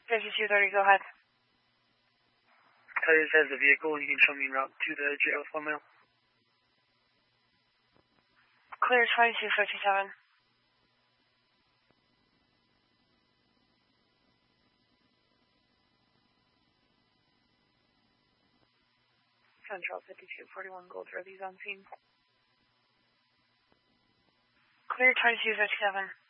5230, go ahead. Tell you this has the vehicle, you can show me en route to the jail with 1 mile. Clear 2257. Central 5241 Gold Rosie's on scene. Clear 2257.